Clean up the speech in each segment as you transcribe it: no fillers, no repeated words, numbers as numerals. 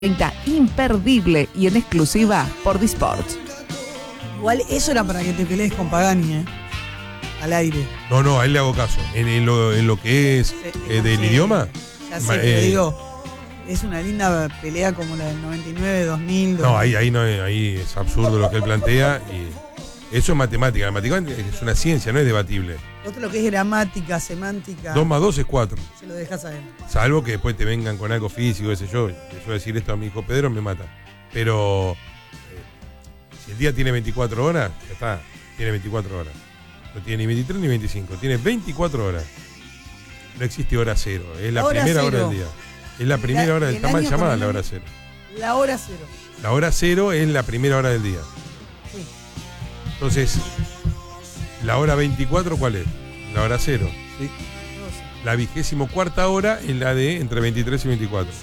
30 imperdible y en exclusiva por Disports. Igual eso era para que te pelees con Pagani, al aire. No, a él le hago caso. En lo que es del idioma. Ya sé, pero digo, es una linda pelea como la del 99, 2000. No, ahí es absurdo lo que él plantea. Y eso es matemática. La matemática es una ciencia, no es debatible. Otro lo que es gramática, semántica. 2 más 2 es 4. Se lo dejas a él. Salvo que después te vengan con algo físico, qué sé yo. Yo decir esto a mi hijo Pedro me mata. Pero si el día tiene 24 horas, ya está. Tiene 24 horas. No tiene ni 23 ni 25. Tiene 24 horas. No existe hora cero. Es la primera hora del día. Es la primera hora del día. Está mal llamada la hora cero. La hora cero. La hora cero es la primera hora del día. Sí. Entonces, ¿la hora 24 cuál es? La hora cero. Sí. La 24ª hora es la de entre 23 y 24.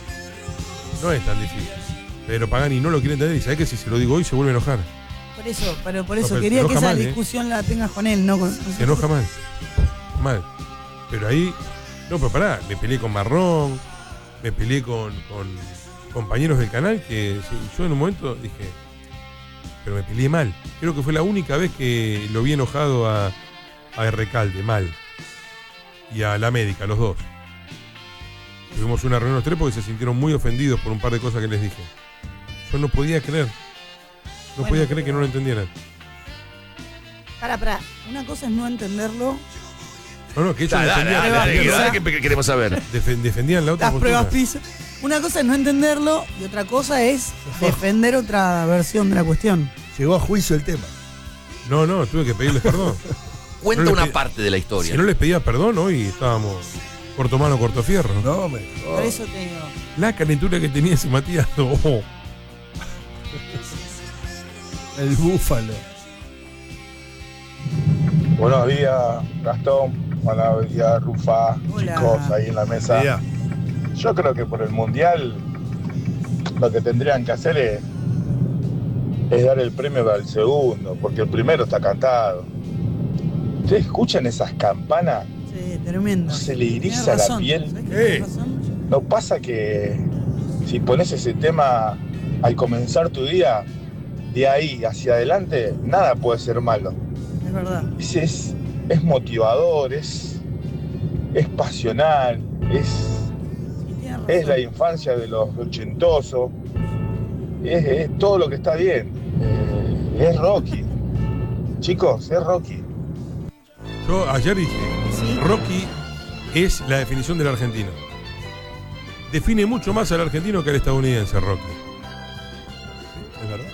No es tan difícil. Pero Pagani no lo quiere entender y sabe que si se lo digo hoy se vuelve a enojar. Por eso quería que esa mal, discusión la tengas con él, no con. Se enoja mal. Mal. Pero ahí. No, pero pará, me peleé con Marrón, me peleé con compañeros del canal que yo en un momento dije. Pero me peleé mal. Creo que fue la única vez que lo vi enojado a Recalde, mal. Y a la médica, los dos. Tuvimos una reunión los tres porque se sintieron muy ofendidos por un par de cosas que les dije. Yo no podía creer. No podía creer que no lo entendieran. Pará. Una cosa es no entenderlo. No, que ellos defendían. ¿Qué queremos saber? Defendían la otra Las postura. pruebas PISA. Una cosa es no entenderlo y otra cosa es defender otra versión de la cuestión. Llegó a juicio el tema. No, tuve que pedirles perdón. Cuenta no una parte de la historia. Si no les pedía perdón, hoy estábamos corto mano, corto fierro. No, Por eso te digo. La calentura que tenía ese Matías. Oh. El búfalo. Buenos días, Gastón. Buenos días, Rufa. Hola. Chicos ahí en la mesa. Yeah. Yo creo que por el Mundial lo que tendrían que hacer es dar el premio al segundo, porque el primero está cantado. ¿Ustedes escuchan esas campanas? Sí, tremendo. Se le eriza Tenés razón. la piel. ¿Sabés que tenés razón? ¿No pasa que si pones ese tema al comenzar tu día, de ahí hacia adelante, nada puede ser malo? Es verdad. Es motivador, es pasional, es la infancia de los ochentosos, es todo lo que está bien. Es Rocky. Chicos, es Rocky. Yo ayer dije, Sí. Rocky es la definición del argentino. Define mucho más al argentino que al estadounidense, Rocky. ¿Es verdad?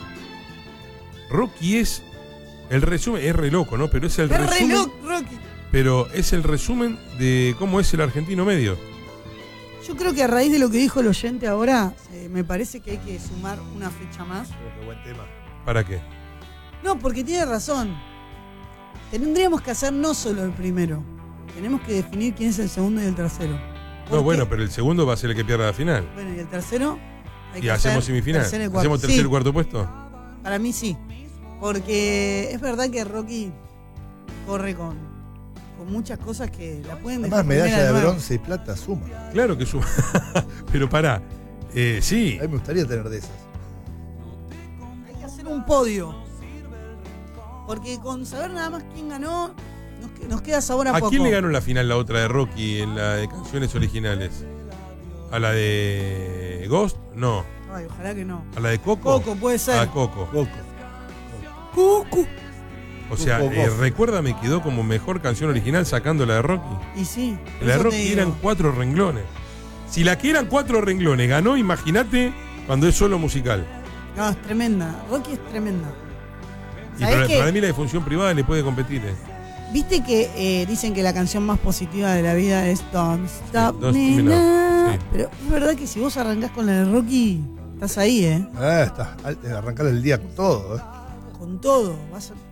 Rocky es el resumen, es re loco, ¿no? Pero es el resumen. Rocky. Pero es el resumen de cómo es el argentino medio. Yo creo que a raíz de lo que dijo el oyente ahora, me parece que hay que sumar una fecha más. Qué buen tema. ¿Para qué? No, porque tiene razón. Tendríamos que hacer no solo el primero. Tenemos que definir quién es el segundo y el tercero. No, bueno, pero el segundo va a ser el que pierda la final. Bueno, y el tercero. Hay Y que hacemos hacer semifinal. tercero y cuarto. ¿Hacemos tercer y Sí, cuarto puesto? para mí sí. Porque es verdad que Rocky corre con muchas cosas que la pueden Además, poner medalla al de nuevo. bronce y plata suma. Claro que suma. Pero pará. Sí. A mí me gustaría tener de esas. Hay que hacer un podio. Porque con saber nada más quién ganó, nos queda sabor a ¿A poco. quién le ganó la final la otra de Rocky en la de canciones originales? ¿A la de Ghost? No. Ay, ojalá que no. ¿A la de Coco? Coco, puede ser. A Coco. Cucu. O sea, Recuérdame quedó como mejor canción original sacando la de Rocky. Y sí. por La de eso te Rocky digo. eran 4 renglones. Si la que eran 4 renglones ganó, imagínate cuando es solo musical. No, es tremenda. Rocky es tremenda. Y ¿Sabés qué? para mí la de función privada le puede competir. ¿Viste que dicen que la canción más positiva de la vida es Don't Stop Don't Me Stop Me Now, Now? sí. Pero es verdad que si vos arrancás con la de Rocky, estás ahí, Está. Arrancar el día con todo, con todo. Vas a